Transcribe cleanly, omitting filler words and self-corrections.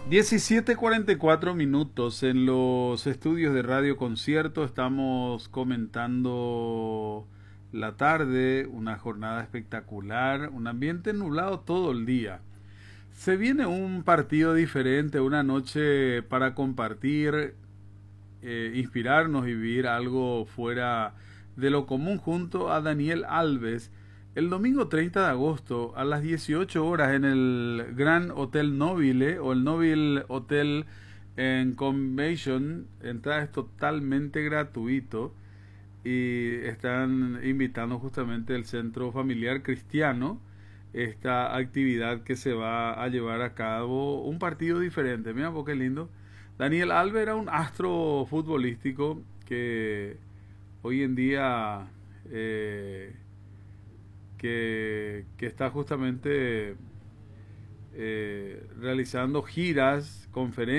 17:44 en los estudios de Radio Concierto. Estamos comentando la tarde, una jornada espectacular, un ambiente nublado todo el día. Se viene un partido diferente, una noche para compartir, inspirarnos y vivir algo fuera de lo común junto a Daniel Alves. El domingo 30 de agosto a las 18 horas en el Gran Hotel Nobile o el Nobile Hotel en Convention. Entrada es totalmente gratuito y están invitando justamente el Centro Familiar Cristiano esta actividad que se va a llevar a cabo, un partido diferente. Mira, qué lindo. Daniel Alves era un astro futbolístico que hoy en día que está justamente realizando giras, conferencias